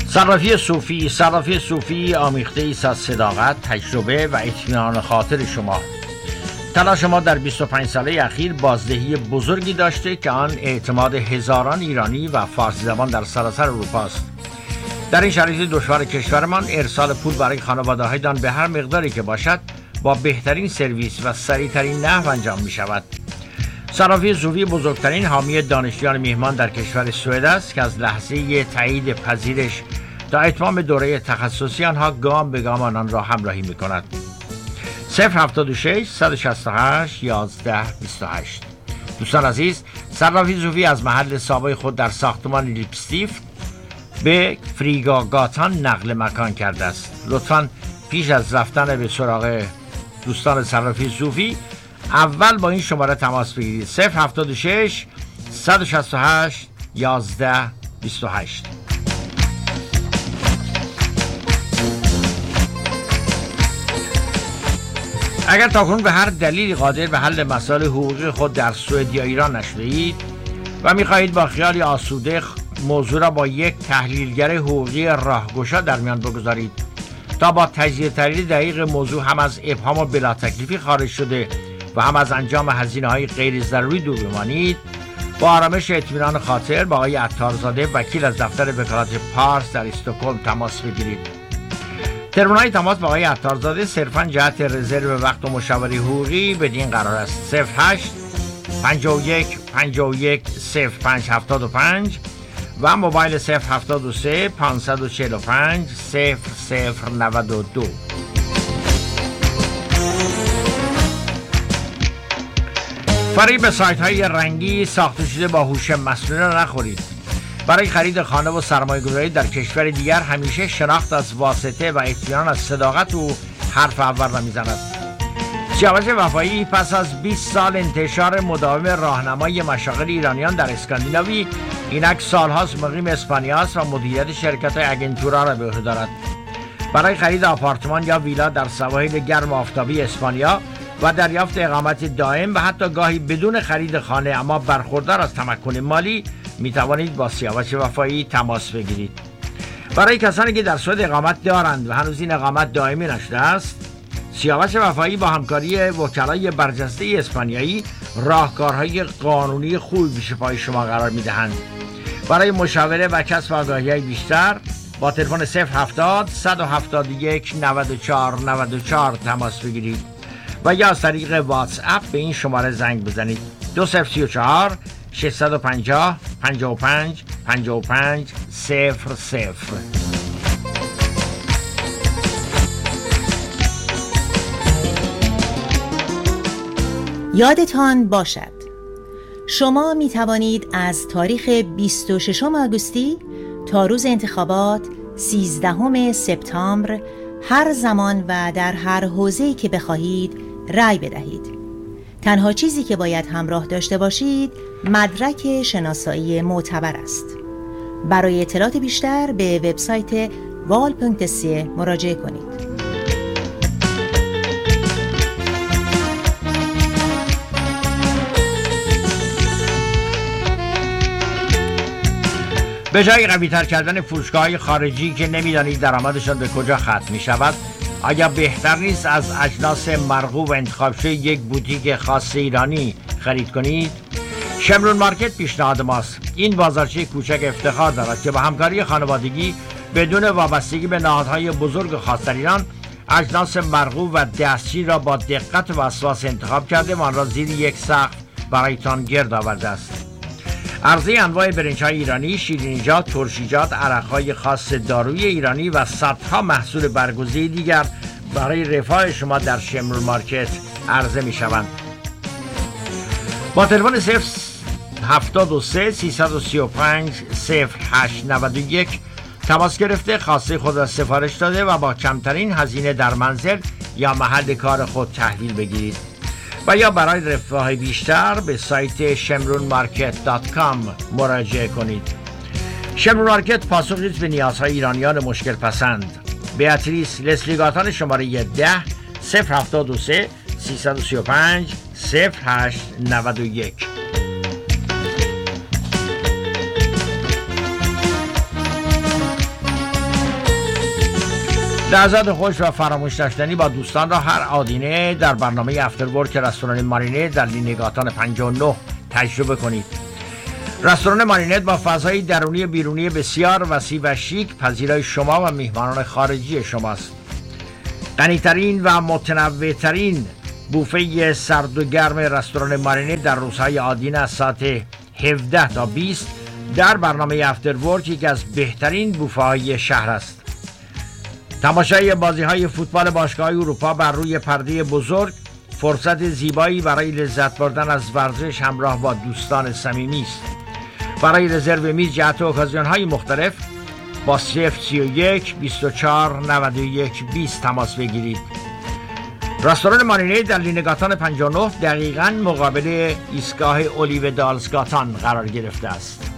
صرافی صوفی آمیخته ایست از صداقت، تجربه و اطمینان خاطر شما. تلاش ما در 25 ساله اخیر بازدهی بزرگی داشته که آن اعتماد هزاران ایرانی و فارسی زبان در سراسر اروپا است. در این شرایط دشوار کشورمان ارسال پول برای خانواده‌هایتان به هر مقداری که باشد با بهترین سرویس و سریعترین نحو انجام می شود. صرافی صوفی بزرگترین حامی دانشجویان میهمان در کشور سوئد است که از لحظه تایید پذیرش تا اتمام دوره تخصصی آنها گام به گام آنان را همراهی می کند. 076 168 11 28. دوستان عزیز، صرافی صوفی از محل سابق خود در ساختمان لیپستیف به فریگاگاتان نقل مکان کرده است. لطفاً پیش از رفتن به سراغ دوستان صرافی صوفی اول با این شماره تماس بگیرید: 076 168 11 28. اگر تاکنون به هر دلیلی قادر به حل مسائل حقوقی خود در سوئد یا ایران نشده‌اید و می‌خواهید با خیالی آسوده موضوع را با یک تحلیلگر حقوقی راهگشا در میان بگذارید تا با تجزیه تحلیل دقیق موضوع هم از ابهام و بلا تکلیفی خارج شده و هم از انجام هزینه‌های غیر ضروری دور بمانید، با آرامش و اطمینان خاطر با آقای عطارزاده وکیل از دفتر وکالت پارس در استکهلم تماس بگیرید. تلفن‌های تماس با آقای عطارزاده صرفاً جهت رزرو وقت و مشاوره حقوقی بدین قرار است: 08 51 51 0575 و موبایل 073 545 0092. فریب سایت‌های رنگی ساخته شده با هوش مصنوعی را نخورید. برای خرید خانه و سرمایه‌گذاری در کشور دیگر همیشه شناخت از واسطه و اطمینان از صداقت او حرف اول را میزند. سیاوش وفایی پس از 20 سال انتشار مداوم راهنمای مشاغل ایرانیان در اسکاندیناوی، اینک سالهاست مقیم اسپانیا است و مدیریت شرکت‌های اگنتورا را به عهده دارد. برای خرید آپارتمان یا ویلا در سواحل گرم آفتابی اسپانیا و دریافت اقامت دائم و حتی گاهی بدون خرید خانه اما برخوردار از تمکن مالی می توانید با سیاوش وفایی تماس بگیرید. برای کسانی که در سوئد اقامت دارند و هنوز این اقامت دائمی نشده است، سیاوش وفایی با همکاری وکلای برجسته اسپانیایی راهکارهای قانونی خوبی پیش پای شما قرار می دهند. برای مشاوره و کسب آگاهی بیشتر با تلفن 070 171 94 94 تماس بگیرید و یا از طریق واتس اپ به این شماره زنگ بزنید: 2034 650 55 55 00. یادتان باشد شما می توانید از تاریخ 26 آگوستی تا روز انتخابات 13 سپتامبر هر زمان و در هر حوزه‌ای که بخواهید رأی بدهید. تنها چیزی که باید همراه داشته باشید مدرک شناسایی معتبر است. برای اطلاعات بیشتر به وبسایت val.se مراجعه کنید. به جای قوی‌تر کردن فروشگاه‌های خارجی که نمی‌دانید درآمدشان به کجا ختم می‌شود، آیا بهتر نیست از اجناس مرغوب و انتخاب شده یک بوتیک خاص ایرانی خرید کنید؟ شمرون مارکت پیشنهاد ماست. این بازارچه کوچک افتخار دارد که با همکاری خانوادگی بدون وابستگی به نهادهای بزرگ خاص در ایران اجناس مرغوب و دستچین را با دقت و وسواس انتخاب کرده و آن را زیر یک سقف برایتان گرد آورده است. عرضه انواع برنج‌های ایرانی، شیرینیجات، ترشیجات، عرق‌های خاص دارویی ایرانی و صدها محصول برگزیده دیگر برای رفاه شما در شمرون مارکت عرضه می‌شوند. با تلفن 073 335 0891 تماس گرفته خواسته خود را سفارش داده و با کمترین هزینه در منزل یا محل کار خود تحویل بگیرید و یا برای رفاه بیشتر به سایت shemronmarket.com مراجعه کنید. شمرون مارکت پاسخی است به نیازهای ایرانیان مشکل پسند. بیاتریس لسلیگاتان شماره 10 073 335 0891. لحظات خوش و فراموش نشدنی با دوستان را هر آدینه در برنامه افتر ورک رستوران مارینت در لینگاتان 59 تجربه کنید. رستوران مارینت با فضای درونی بیرونی بسیار وسیع و شیک پذیرای شما و میهمانان خارجی شماست. غنی‌ترین و متنوع‌ترین بوفه سرد و گرم رستوران مارینت در روزهای آدینه از ساعت 17 تا 20 در برنامه افتر ورک یکی از بهترین بوفه های شهر است. تماشای بازی‌های فوتبال باشگاه‌های اروپا بر روی پرده بزرگ فرصت زیبایی برای لذت بردن از ورزش همراه با دوستان صمیمی است. برای رزرو میز جهت اوکازیون‌های مختلف با 031 24 91 20 تماس بگیرید. رستوران مارینت در لینگاتان 59 دقیقاً مقابل ایستگاه اولیو دالزگاتان قرار گرفته است.